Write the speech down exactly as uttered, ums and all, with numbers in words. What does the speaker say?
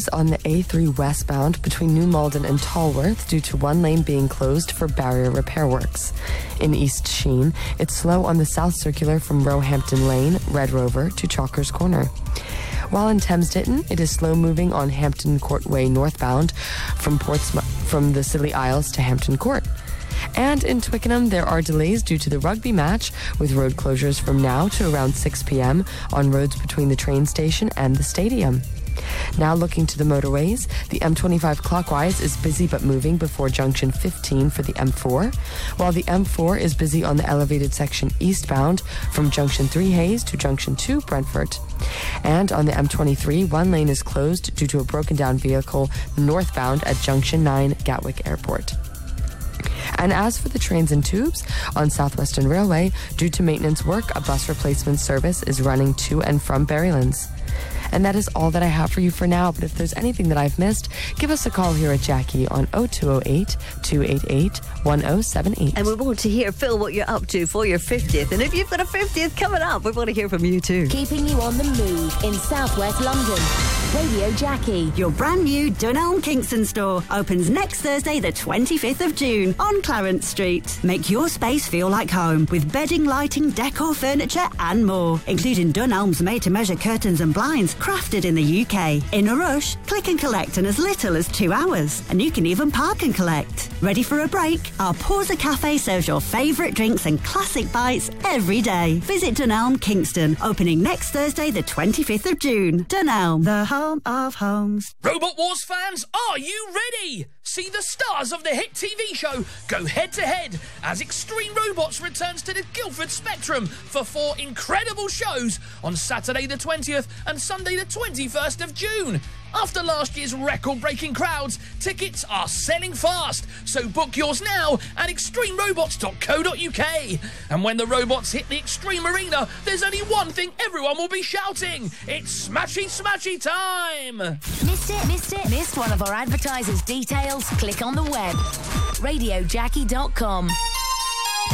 delays on the A three westbound between New Malden and Tolworth due to one lane being closed for barrier repair works. In East Sheen, it's slow on the South Circular from Roehampton Lane, Red Rover to Chalkers Corner. While in Thames Ditton, it is slow moving on Hampton Court Way northbound from Portsmouth, from the Scilly Isles to Hampton Court. And in Twickenham, there are delays due to the rugby match, with road closures from now to around six p.m. on roads between the train station and the stadium. Now looking to the motorways, the M twenty-five clockwise is busy but moving before junction fifteen for the M four, while the M four is busy on the elevated section eastbound from junction three Hayes to junction two Brentford. And on the M twenty-three, one lane is closed due to a broken down vehicle northbound at junction nine Gatwick Airport. And as for the trains and tubes, on Southwestern Railway, due to maintenance work, a bus replacement service is running to and from Berrylands. And that is all that I have for you for now, but if there's anything that I've missed, give us a call here at Jackie on oh two oh eight, two eight eight, one oh seven eight. And we want to hear, Phil, what you're up to for your fiftieth. And if you've got a fiftieth coming up, we want to hear from you too. Keeping you on the move in southwest London. Radio Jackie. Your brand new Dunelm Kingston store opens next Thursday, the twenty-fifth of June on Clarence Street. Make your space feel like home with bedding, lighting, decor, furniture and more, including Dunelm's made-to-measure curtains and blinds crafted in the U K. In a rush, click and collect in as little as two hours. And you can even park and collect. Ready for a break? Our Pausa Cafe serves your favourite drinks and classic bites every day. Visit Dunelm Kingston, opening next Thursday, the twenty-fifth of June. Dunelm, the home of homes. Robot Wars fans, are you ready? See the stars of the hit T V show go head-to-head as Extreme Robots returns to the Guildford Spectrum for four incredible shows on Saturday the twentieth and Sunday the twenty-first of June. After last year's record-breaking crowds, tickets are selling fast, so book yours now at extreme robots dot co dot uk. And when the robots hit the Extreme Arena, there's only one thing everyone will be shouting. It's Smashy Smashy time! Missed it? Missed it? Missed one of our advertisers' details? Click on the web. radio jackie dot com.